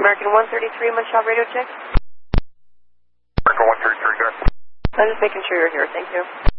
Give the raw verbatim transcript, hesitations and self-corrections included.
American one thirty-three, Montreal radio check. American one thirty-three, good. I'm just making sure you're here, thank you.